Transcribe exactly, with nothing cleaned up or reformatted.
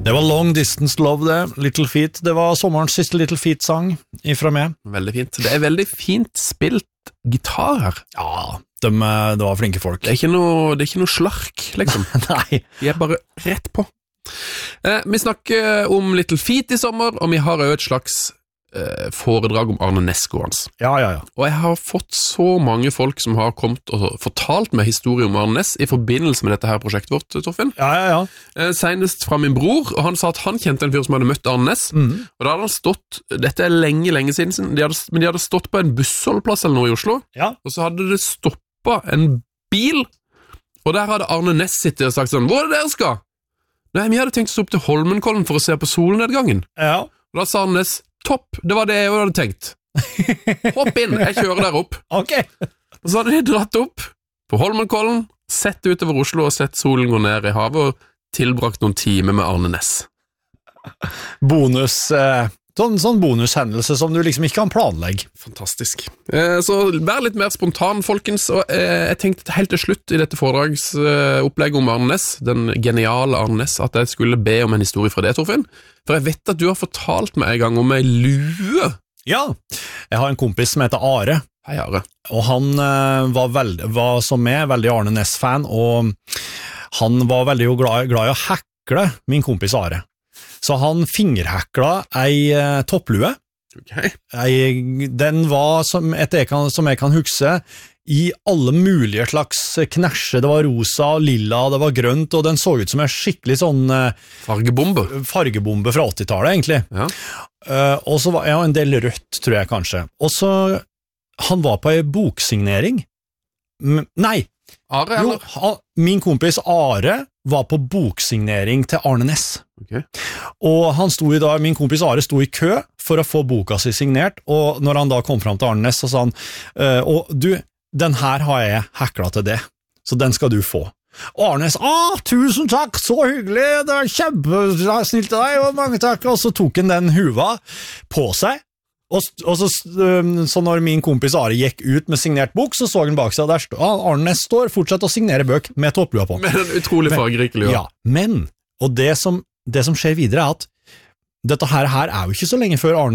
Det var Long Distance Love det, Little Feat. Det var sommerens siste Little Feat-sang ifra meg. Veldig fint. Det er veldig fint spilt gitar her. Ja, de, de var flinke folk. Det er ikke noe, det er ikke noe slark, liksom. Nei. De er bare rett på. Eh, vi snakker om Little Feat i sommer, og vi har jo et slags eh, foredrag om Arne Næss. Ja, ja, ja. Og jeg har fått så mange folk som har kommet og fortalt meg historie om Arne Næss i forbindelse med dette her prosjektet vårt, Torfinn. Ja, ja, ja. Eh, senest fra min bror, og han sa at han kjente en fyr som hadde møtt Arne Næss, mm. og da hadde han stått, dette er lenge, lenge siden, de hadde, men de hadde stått på en bussholdplass eller noe i Oslo, ja. Og så hadde det stoppet en bil, og der hadde Arne Næss sittet og sagt sånn, hvor er det dere skal? Nei, vi hadde tenkt å stå opp til Holmenkollen for å se på solnedgangen. Ja. Og da sa Arne Næss, topp, det var det jeg hadde tenkt. Hopp inn, jeg kjører der opp. Ok. Og så hadde de dratt opp på Holmenkollen, sett utover Oslo og sett solen gå ned i havet og tilbrakt noen timer med Arne Næss. Bonus, eh, sånn, sånn bonushendelse som du liksom ikke kan planlegge. Fantastisk. Eh, så vær litt mer spontan, folkens, og eh, jeg tenkte helt til slutt i dette foredragsopplegget eh, om Arne Næss, den geniale Arne Næss, at jeg skulle be om en historie fra det, Torfinn. For jeg vet at du har fortalt meg en gang om en lue. Ja, jeg har en kompis som heter Are. Hei, Are. Og han eh, var, veld, var som meg, veldig Arne Næss-fan, og han var veldig glad, glad i å hekle min kompis Are. Så han fingerhekla ei eh, topplue. Okay. Ei, den var, som, etter jeg kan, som jeg kan huske, i alle mulige slags knæsje. Det var rosa, lilla, det var grønt, og den så ut som en skikkelig sånn eh, fargebombe. fargebombe fra åttitallet, egentlig. Ja. Uh, og så var ja, en del rødt, tror jeg kanskje. Og så, han var på ei boksignering. M- nei, Are, jo, eller? han, min kompis Are var på boksignering til Arne Næss. Okay. Og han sto i dag, min kompis Are sto i kø for å få boka si signert, og når han da kom fram til Arne Næss, så sa han, uh, og du, den her har jeg hekla til det, så den skal du få. Og Arne Næss, ah, tusen takk, så hyggelig, det er kjempesnilt av deg, og mange takk, og så tok han den huva på seg, og, og så, så når min kompis Are gikk ut med signert bok, så så han bak seg, og der stod, ah, Arne Næss står fortsatt å signere bøk med topplua på. Med den utrolig fargerike lua. Ja, men, og det som, det som skjer videre er at dette her, her er jo ikke så lenge før Arne